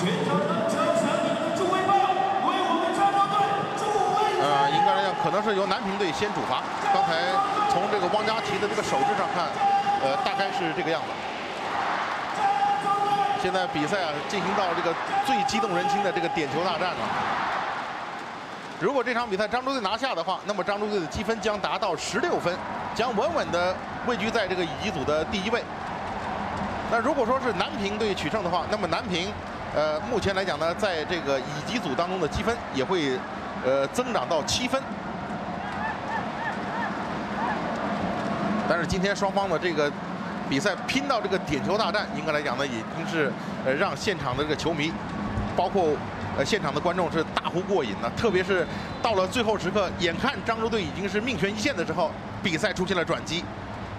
应该来讲，可能是由南平队先主罚。刚才从这个汪佳琪的这个手势上看，大概是这个样子。现在比赛进行到这个最激动人心的这个点球大战了。如果这场比赛漳州队拿下的话，那么漳州队的积分将达到16分，将稳稳的位居在这个乙级组的第1位。那如果说是南平队取胜的话，那么南平，目前来讲呢，在这个乙级组当中的积分也会，增长到7分。但是今天双方的这个比赛拼到这个点球大战，应该来讲呢，已经是让现场的这个球迷，包括现场的观众是大呼过瘾的。特别是到了最后时刻，眼看漳州队已经是命悬一线的时候，比赛出现了转机。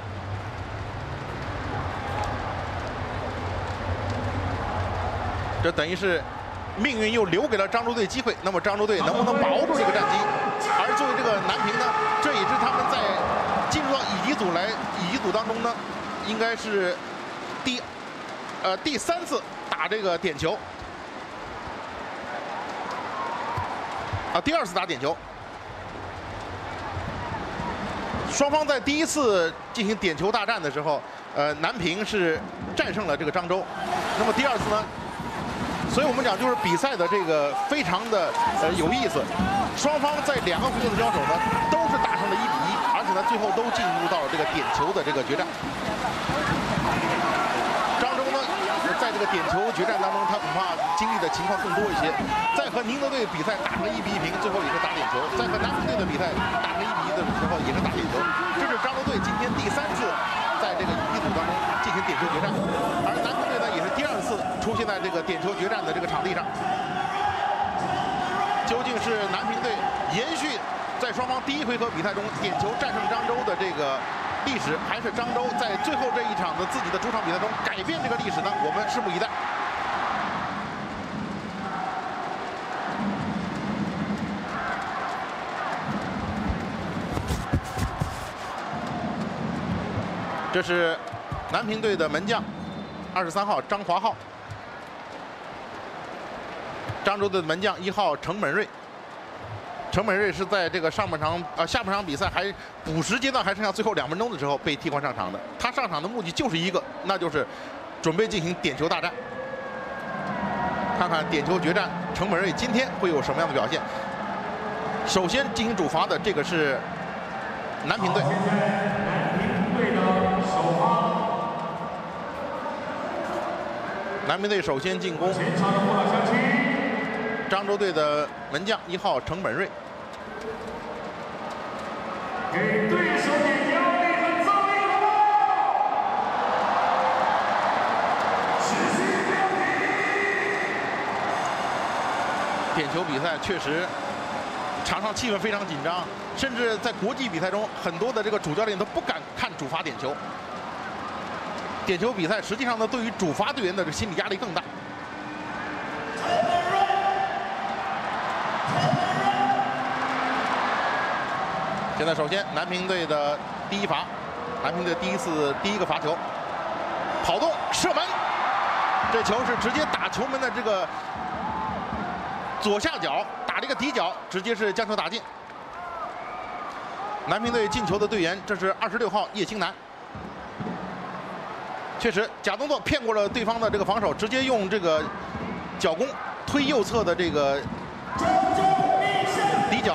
这等于是命运又留给了漳州队机会，那么漳州队能不能把握住这个战机？而作为这个南平呢，这也是他们在进入到乙级组当中呢，应该是第3次打这个点球，第2次打点球。双方在第1次进行点球大战的时候，南平是战胜了这个漳州，那么第2次呢？所以我们讲，就是比赛的这个非常的有意思。双方在2个回合的交手呢，都是打成了1比1，而且呢，最后都进入到了这个点球的这个决战。漳州呢，在这个点球决战当中，他恐怕经历的情况更多一些。在和宁德队比赛打成1比1平，最后也是打点球；在和南平队的比赛打成1比1的时候，也是打点球。这是漳州队今天第3次在这个乙级组当中进行点球决战，而南平队呢，也是第2次出现在这个点球决战的这个场地上。究竟是南平队延续在双方第1回合比赛中点球战胜漳州的这个历史，还是漳州在最后这一场的自己的主场比赛中改变这个历史呢？我们拭目以待。这是南平队的门将23号张华浩，漳州队的门将1号程本瑞。程本瑞是在这个下半场比赛还补时阶段还剩下最后2分钟的时候被替换上场的。他上场的目的就是一个，那就是准备进行点球大战。看看点球决战，程本瑞今天会有什么样的表现？首先进行主罚的这个是南平队。南平队首先进攻，漳州队的门将1号程本瑞。给对手点压力和噪音好不好？点球比赛确实场上气氛非常紧张，甚至在国际比赛中，很多的这个主教练都不敢看主罚点球。点球比赛实际上呢，对于主罚队员的心理压力更大。现在首先南平队的第1罚，南平队第一个罚球，跑动射门，这球是直接打球门的这个左下角，打这个底角，直接是将球打进。南平队进球的队员，这是26号叶青南。确实假动作骗过了对方的这个防守，直接用这个脚弓推右侧的这个底角，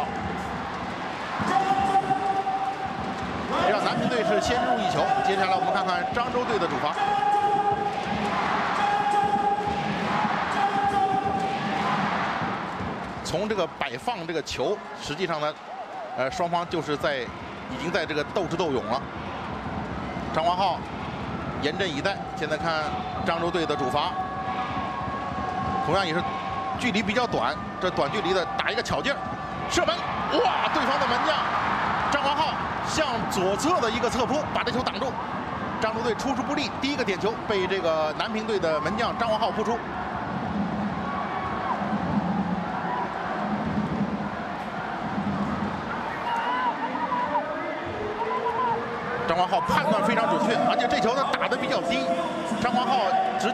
让南平队是先入1球。接下来我们看看漳州队的主罚。从这个摆放这个球，实际上呢，双方就是已经在这个斗智斗勇了。张华浩严阵以待，现在看漳州队的主罚，同样也是距离比较短，这短距离的打一个巧劲儿，射门，哇！对方的门将张华浩向左侧的一个侧扑，把这球挡住。漳州队出师不利，第一个点球被这个南平队的门将张华浩扑出。张华浩判断非常准确，而且这球呢打得比较低，张华浩直